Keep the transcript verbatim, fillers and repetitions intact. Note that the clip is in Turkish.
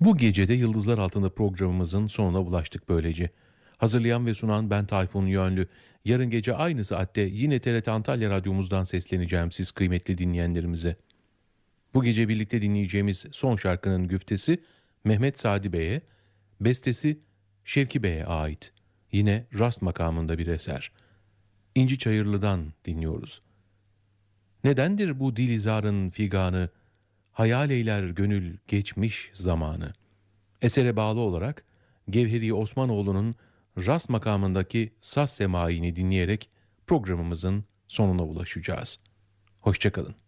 Bu gecede Yıldızlar Altında programımızın sonuna ulaştık böylece. Hazırlayan ve sunan ben Tayfun Yönlü. Yarın gece aynı saatte yine T R T Antalya Radyomuzdan sesleneceğim siz kıymetli dinleyenlerimize. Bu gece birlikte dinleyeceğimiz son şarkının güftesi Mehmet Sadi Bey'e, bestesi Şevki Bey'e ait. Yine rast makamında bir eser. İnci Çayırlı'dan dinliyoruz. Nedendir bu dilizarın figanı, hayal eyler gönül geçmiş zamanı. Esere bağlı olarak Gevheri Osmanoğlu'nun rast makamındaki saz semaini dinleyerek programımızın sonuna ulaşacağız. Hoşçakalın.